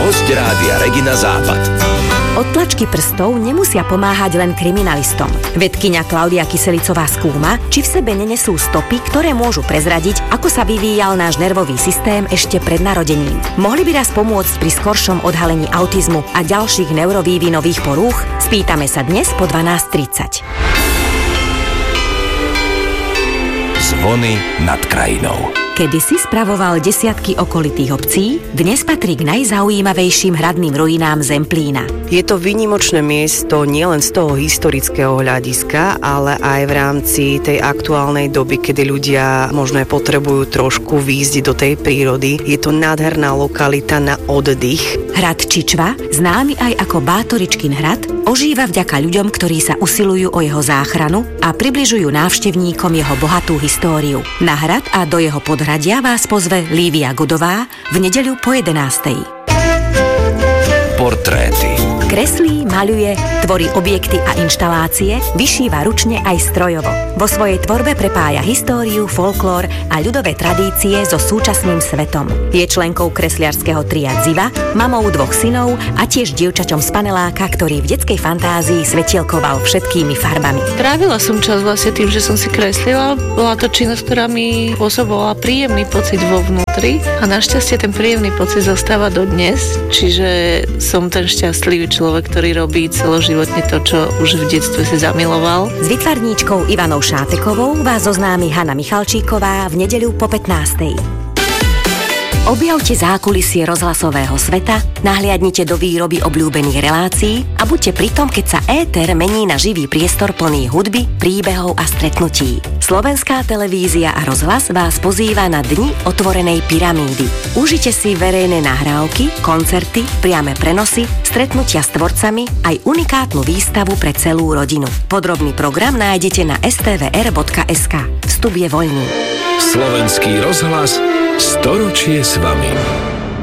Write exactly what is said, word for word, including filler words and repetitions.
Hosť Rádia Regina Západ. Odtlačky prstov nemusia pomáhať len kriminalistom. Vedkyňa Klaudia Kyselicová skúma, či v sebe nenesú stopy, ktoré môžu prezradiť, ako sa vyvíjal náš nervový systém ešte pred narodením. Mohli by raz pomôcť pri skoršom odhalení autizmu a ďalších neurovývinových porúch? Spýtame sa dnes po dvanásť tridsať. Zvony nad krajinou. Kedysi spravoval desiatky okolitých obcí, dnes patrí k najzaujímavejším hradným ruinám Zemplína. Je to výnimočné miesto nielen z toho historického hľadiska, ale aj v rámci tej aktuálnej doby, kedy ľudia možno aj potrebujú trošku výjsť do tej prírody. Je to nádherná lokalita na oddych. Hrad Čičva, známy aj ako Bátoričkin hrad, ožíva vďaka ľuďom, ktorí sa usilujú o jeho záchranu a približujú návštevníkom jeho bohatú históriu. Na hrad a do jeho podhradia vás pozve Lívia Godová v nedeľu po jedenástej. Portréty. Kreslí, maľuje, tvorí objekty a inštalácie, vyšíva ručne aj strojovo. Vo svojej tvorbe prepája históriu, folklór a ľudové tradície so súčasným svetom. Je členkou kresliarskeho tria Dziva, mamou dvoch synov a tiež dievčaťom z paneláka, ktorý v detskej fantázii svetielkoval všetkými farbami. Trávila som čas vlastne tým, že som si kreslila. Bola to činnosť, ktorá mi spôsobovala príjemný pocit vo vnútri a našťastie ten príjemný pocit zostáva dodnes, čiže som ten šťastlivý človek, ktorý robí celoživotne to, čo už v detstve si zamiloval. S vytvarníčkou Ivanou Šátekovou vás zoznámi Hana Michalčíková v nedeľu po pätnástej. Objavte zákulisie rozhlasového sveta, nahliadnite do výroby obľúbených relácií a buďte pri tom, keď sa éter mení na živý priestor plný hudby, príbehov a stretnutí. Slovenská televízia a rozhlas vás pozýva na Dni otvorenej pyramídy. Užite si verejné nahrávky, koncerty, priame prenosy, stretnutia s tvorcami aj unikátnu výstavu pre celú rodinu. Podrobný program nájdete na es té vé er bodka es ká. Vstup je voľný. Slovenský rozhlas storočie s vami.